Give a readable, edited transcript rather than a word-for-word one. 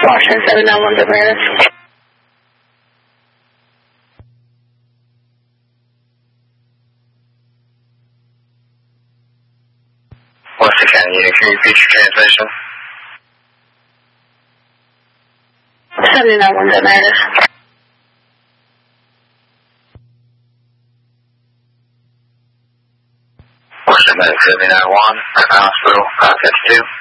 Washington 791 Meredith. Washington County Unit, can you repeat your translation? 791 Meredith. Washington 791, at the hospital, contact 2.